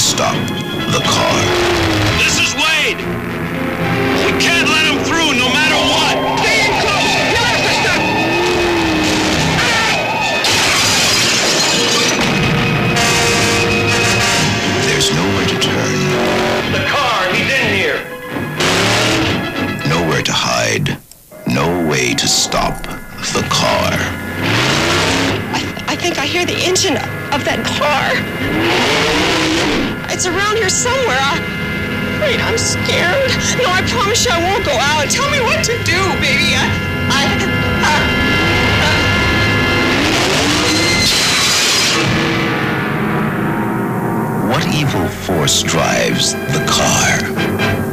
stop the car. This is Wade. We can't let him through no matter what. Stay in close. You'll have to stop. There's nowhere to turn. The car, he's in here. Nowhere to hide. No way to stop the car. I think I hear the engine of that car. It's around here somewhere. Wait, I'm scared. No, I promise you I won't go out. Tell me what to do, baby. What evil force drives the car?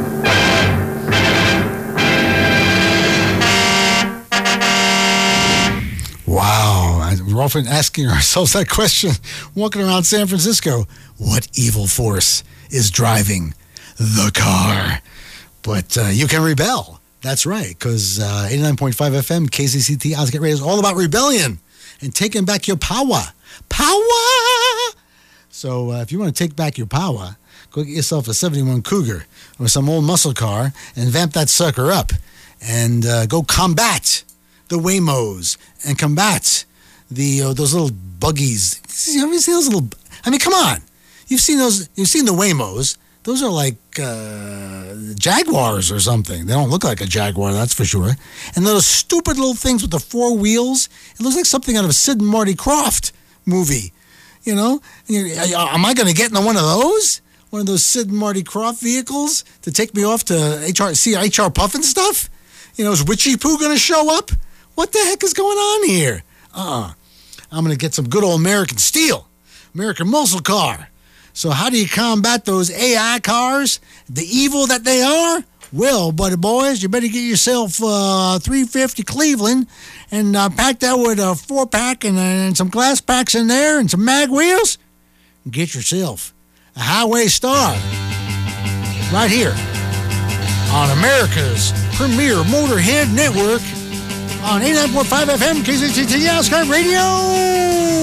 Wow. We're often asking ourselves that question, walking around San Francisco. What evil force is driving the car? But you can rebel. That's right, because 89.5 FM, KCCT, Oscar Radio is all about rebellion and taking back your power. Power! So if you want to take back your power, go get yourself a 71 Cougar or some old muscle car and vamp that sucker up and go combat the Waymos and combat the those little buggies. You ever see those little? I mean, come on! You've seen those. You've seen the Waymos. Those are like Jaguars or something. They don't look like a Jaguar, that's for sure. And those stupid little things with the four wheels. It looks like something out of a Sid and Marty Krofft movie. You know? Am I going to get into one of those? One of those Sid and Marty Krofft vehicles to take me off to HR Puffin stuff? You know, is Witchy Poo going to show up? What the heck is going on here? I'm going to get some good old American steel. American muscle car. So how do you combat those AI cars, the evil that they are? Well, buddy boys, you better get yourself 350 Cleveland and pack that with a 4-pack and some glass packs in there and some mag wheels. And get yourself a Highway Star right here on America's premier Motorhead network on 89.5 FM KCTT Oscar Radio.